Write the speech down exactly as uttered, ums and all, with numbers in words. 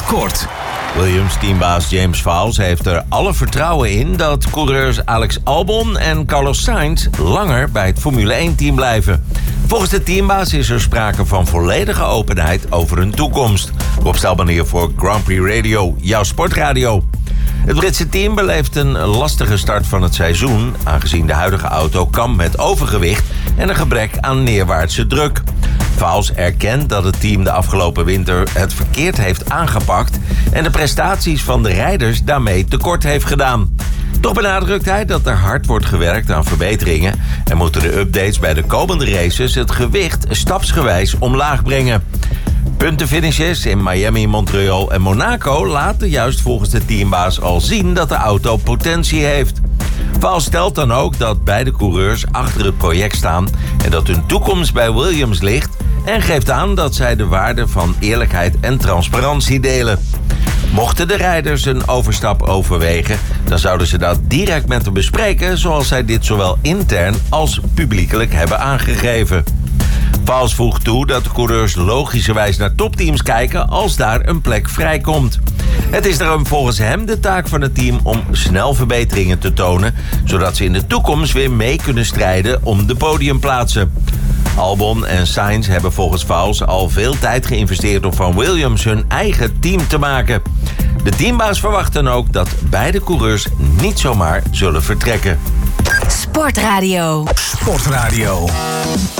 kort. Williams teambaas James Vowles heeft er alle vertrouwen in dat coureurs Alex Albon en Carlos Sainz langer bij het Formule één-team blijven. Volgens de teambaas is er sprake van volledige openheid over hun toekomst. Rob Stelman hier voor Grand Prix Radio, jouw sportradio. Het Britse team beleeft een lastige start van het seizoen, aangezien de huidige auto kampt met overgewicht en een gebrek aan neerwaartse druk. Vowles erkent dat het team de afgelopen winter het verkeerd heeft aangepakt en de prestaties van de rijders daarmee tekort heeft gedaan. Toch benadrukt hij dat er hard wordt gewerkt aan verbeteringen en moeten de updates bij de komende races het gewicht stapsgewijs omlaag brengen. Puntenfinishes in Miami, Montreal en Monaco laten juist volgens de teambaas al zien dat de auto potentie heeft. Vowles stelt dan ook dat beide coureurs achter het project staan en dat hun toekomst bij Williams ligt en geeft aan dat zij de waarde van eerlijkheid en transparantie delen. Mochten de rijders een overstap overwegen, dan zouden ze dat direct met hem bespreken, zoals zij dit zowel intern als publiekelijk hebben aangegeven. Vowles voegt toe dat de coureurs logischerwijs naar topteams kijken als daar een plek vrijkomt. Het is daarom volgens hem de taak van het team om snel verbeteringen te tonen, zodat ze in de toekomst weer mee kunnen strijden om de podiumplaatsen. Albon en Sainz hebben volgens Vowles al veel tijd geïnvesteerd om van Williams hun eigen team te maken. De teambaas verwacht dan ook dat beide coureurs niet zomaar zullen vertrekken. Sportradio. Sportradio.